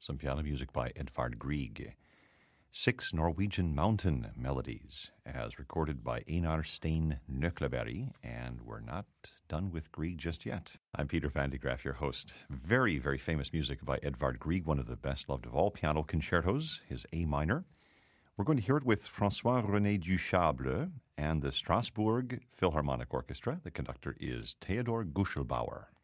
some piano music by Edvard Grieg. 6 Norwegian mountain melodies, as recorded by Einar Stein Nøkleberg, and we're not done with Grieg just yet. I'm Peter Van de Graaff, your host. Very, very famous music by Edvard Grieg, one of the best loved of all piano concertos, his A minor. We're going to hear it with François-René Duchâble and the Strasbourg Philharmonic Orchestra. The conductor is Theodor Guschelbauer.